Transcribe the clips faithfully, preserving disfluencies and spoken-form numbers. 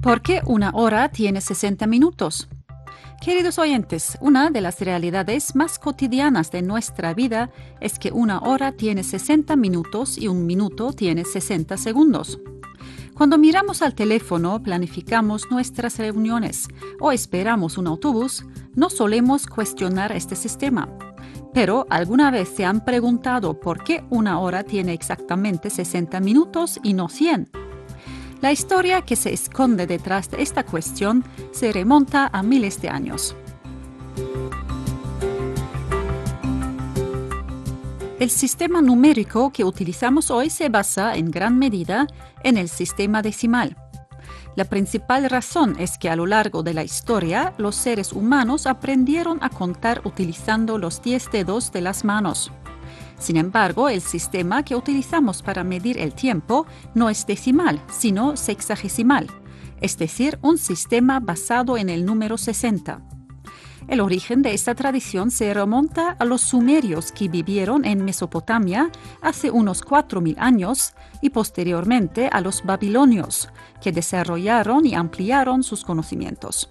¿Por qué una hora tiene sesenta minutos? Queridos oyentes, una de las realidades más cotidianas de nuestra vida es que una hora tiene sesenta minutos y un minuto tiene sesenta segundos. Cuando miramos al teléfono, planificamos nuestras reuniones o esperamos un autobús, no solemos cuestionar este sistema. Pero ¿alguna vez se han preguntado por qué una hora tiene exactamente sesenta minutos y no cien? La historia que se esconde detrás de esta cuestión se remonta a miles de años. El sistema numérico que utilizamos hoy se basa en gran medida en el sistema decimal. La principal razón es que a lo largo de la historia los seres humanos aprendieron a contar utilizando los diez dedos de las manos. Sin embargo, el sistema que utilizamos para medir el tiempo no es decimal, sino sexagesimal, es decir, un sistema basado en el número sesenta. El origen de esta tradición se remonta a los sumerios que vivieron en Mesopotamia hace unos cuatro mil años y posteriormente a los babilonios, que desarrollaron y ampliaron sus conocimientos.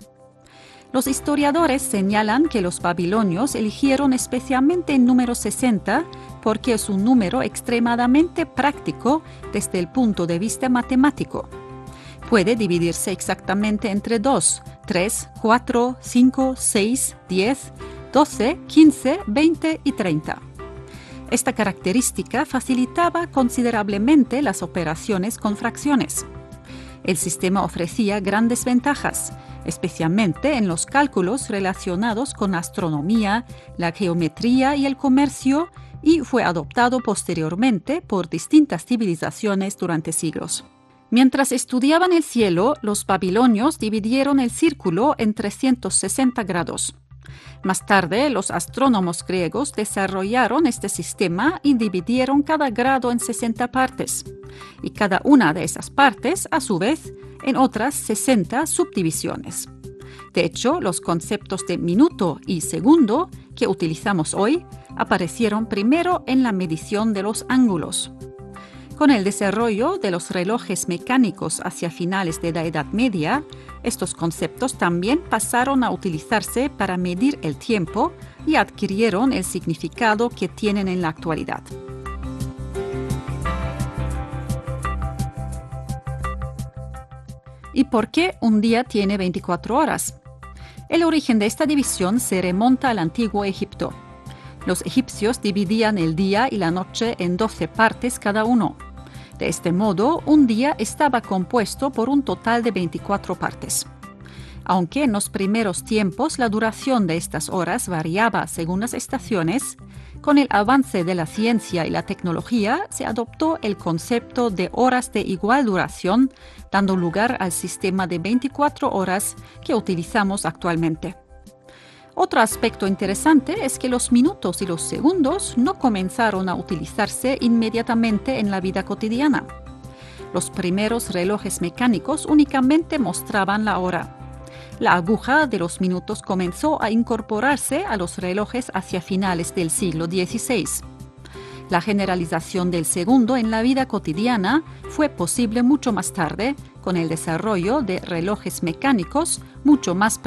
Los historiadores señalan que los babilonios eligieron especialmente el número sesenta porque es un número extremadamente práctico desde el punto de vista matemático. Puede dividirse exactamente entre dos, tres, cuatro, cinco, seis, diez, doce, quince, veinte y treinta. Esta característica facilitaba considerablemente las operaciones con fracciones. El sistema ofrecía grandes ventajas, especialmente en los cálculos relacionados con astronomía, la geometría y el comercio, y fue adoptado posteriormente por distintas civilizaciones durante siglos. Mientras estudiaban el cielo, los babilonios dividieron el círculo en trescientos sesenta grados. Más tarde, los astrónomos griegos desarrollaron este sistema y dividieron cada grado en sesenta partes, y cada una de esas partes, a su vez, en otras sesenta subdivisiones. De hecho, los conceptos de minuto y segundo que utilizamos hoy aparecieron primero en la medición de los ángulos. Con el desarrollo de los relojes mecánicos hacia finales de la Edad Media, estos conceptos también pasaron a utilizarse para medir el tiempo y adquirieron el significado que tienen en la actualidad. ¿Y por qué un día tiene veinticuatro horas? El origen de esta división se remonta al antiguo Egipto. Los egipcios dividían el día y la noche en doce partes cada uno. De este modo, un día estaba compuesto por un total de veinticuatro partes. Aunque en los primeros tiempos la duración de estas horas variaba según las estaciones, con el avance de la ciencia y la tecnología se adoptó el concepto de horas de igual duración, dando lugar al sistema de veinticuatro horas que utilizamos actualmente. Otro aspecto interesante es que los minutos y los segundos no comenzaron a utilizarse inmediatamente en la vida cotidiana. Los primeros relojes mecánicos únicamente mostraban la hora. La aguja de los minutos comenzó a incorporarse a los relojes hacia finales del siglo dieciséis. La generalización del segundo en la vida cotidiana fue posible mucho más tarde, con el desarrollo de relojes mecánicos mucho más